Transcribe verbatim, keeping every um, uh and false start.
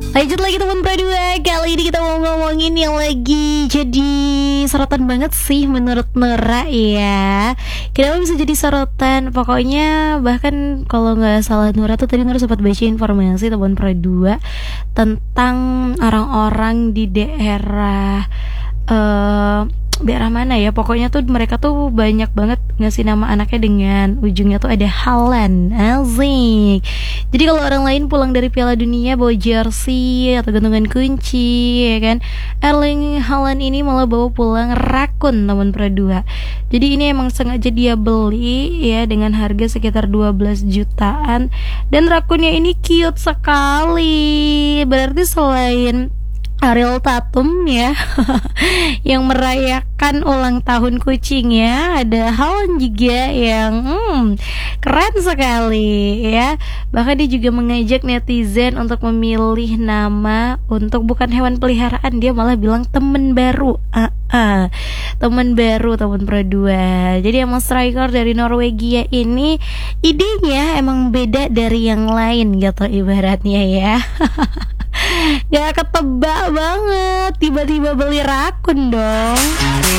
Lanjut lagi teman Pro dua. Kali ini kita mau ngomongin yang lagi jadi sorotan banget sih menurut Nora ya. Kenapa bisa jadi sorotan? Pokoknya bahkan kalau gak salah Nora tuh tadi Nora sempat baca informasi teman Pro dua tentang orang-orang di daerah uh, daerah mana ya, pokoknya tuh mereka tuh banyak banget ngasih nama anaknya dengan ujungnya tuh ada Haaland. Asik. Jadi kalau orang lain pulang dari Piala Dunia bawa jersey atau gantungan kunci ya kan, Erling Haaland ini malah bawa pulang rakun teman Pro dua. Jadi ini emang sengaja dia beli ya dengan harga sekitar dua belas jutaan, dan rakunnya ini cute sekali. Berarti selain Ariel Tatum ya yang merayakan ulang tahun kucing ya, ada Haaland juga yang hmm, keren sekali ya. Bahkan dia juga mengajak netizen untuk memilih nama untuk bukan hewan peliharaan, dia malah bilang temen baru. uh, uh, temen baru temen Pro dua. Jadi emang striker dari Norwegia ini idenya emang beda dari yang lain gitu ibaratnya ya. Gak ketebak banget, tiba-tiba beli rakun dong.